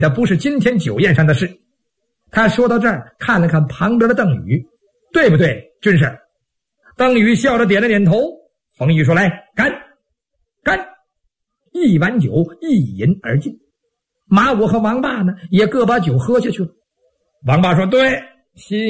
这不是今天酒宴上的事。他说到这儿，看了看旁边的邓禹，对不对，军师？邓禹笑着点了点头。冯玉说：“来，干，干！”一碗酒一饮而尽。马武和王霸呢，也各把酒喝下去了。王霸说：“对，